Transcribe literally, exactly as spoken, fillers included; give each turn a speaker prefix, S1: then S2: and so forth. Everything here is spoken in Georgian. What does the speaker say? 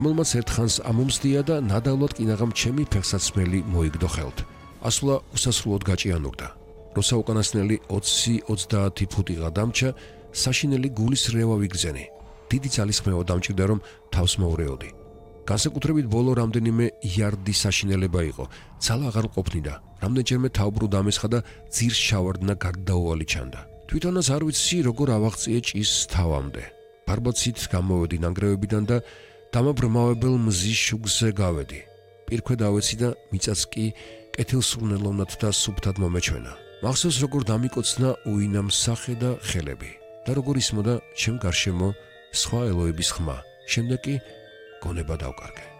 S1: რომელმაც ერთხანს ამომსდია და ნადავლად კინაღამ ჩემი ფეხსაცმელი მოიგდო ხელთ. ასვლა უსასრულოდ გაჭიანურდა. როცა უკანასკნელი ოცი ოცდაათი ფუტი გადამჩა, საშინელი გულის რევა ვიგრძენი. დიდი ძალისხმევა დამჭირდა, რომ თავს მოვრეოდი. განსაკუთრებით ბოლო რამდენიმე იარდი საშინელება იყო. ძალა აღარ ყოფნიდა. რამდენჯერმე თავბრუ დამესხა და ძირს ჩავარდნა გარდაუვალი ჩანდა. თვითონაც არ ვიცი როგორ ავაღწიე ჭის თავამდე. ბარბაცით გამოვედი ნანგრევებიდან და დამაბრმავებელ მზის შუგზე გავედი. პირქვე დავეცი და მიწაც კი კეთილსურნელოვნად და სუფთად მომეჩვენა. მახსოვს როგორ დამიკოცნა უინამ სახე და ხელები და როგორ ისმოდა ჩემ გარშემო სხვა ელოების ხმა. შემდეგ კი გონება დავკარგე.